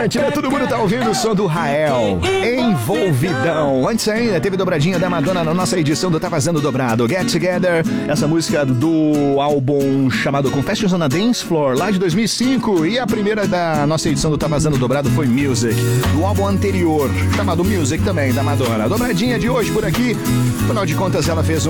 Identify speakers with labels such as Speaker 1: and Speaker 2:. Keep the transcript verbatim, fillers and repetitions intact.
Speaker 1: Atlântida, todo mundo tá ouvindo o som do Rael, Envolvidão. Antes ainda teve dobradinha da Madonna na nossa edição do Tá Vazando Dobrado, Get Together, essa música do álbum chamado Confessions on a Dance Floor, lá de dois mil e cinco, e a primeira da nossa edição do Tá Vazando Dobrado foi Music, do álbum anterior, chamado Music também, da Madonna. A dobradinha de hoje por aqui, afinal de contas ela fez